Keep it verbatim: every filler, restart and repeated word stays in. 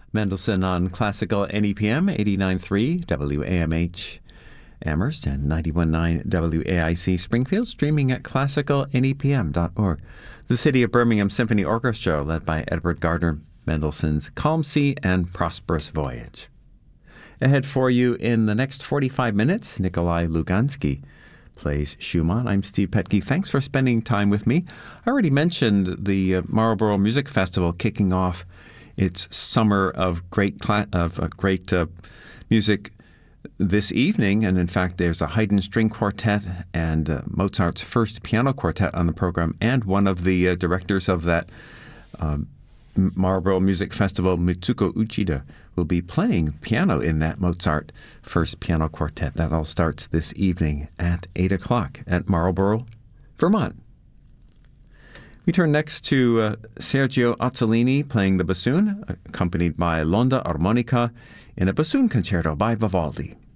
Mendelssohn on Classical N E P M, eighty-nine point three W A M H Amherst and ninety-one point nine W A I C Springfield, streaming at classical N E P M dot org. The City of Birmingham Symphony Orchestra, led by Edward Gardner, Mendelssohn's Calm Sea and Prosperous Voyage. Ahead for you in the next forty-five minutes, Nikolai Lugansky plays Schumann. I'm Steve Petke. Thanks for spending time with me. I already mentioned the uh, Marlborough Music Festival kicking off its summer of great cla- of uh, great uh, music this evening, and in fact there's a Haydn String Quartet and uh, Mozart's first piano quartet on the program, and one of the uh, directors of that um, Marlborough Music Festival, Mitsuko Uchida, will be playing piano in that Mozart first piano quartet. That all starts this evening at eight o'clock at Marlborough, Vermont. We turn next to uh, Sergio Ozzolini playing the bassoon, accompanied by L'Onda Armonica in a bassoon concerto by Vivaldi.